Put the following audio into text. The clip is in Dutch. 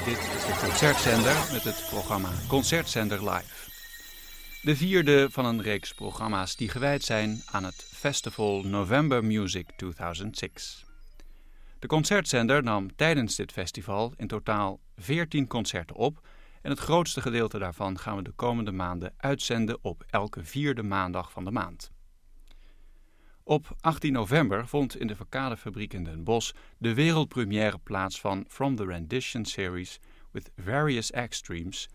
Dit is de Concertzender met het programma Concertzender Live. De vierde van een reeks programma's die gewijd zijn aan het festival November Music 2006. De Concertzender nam tijdens dit festival in totaal 14 concerten op en het grootste gedeelte daarvan gaan we de komende maanden uitzenden op elke vierde maandag van de maand. Op 18 november vond in de Verkadefabriek in Den Bosch de wereldpremière plaats van From the Rendition Series with Various Extremes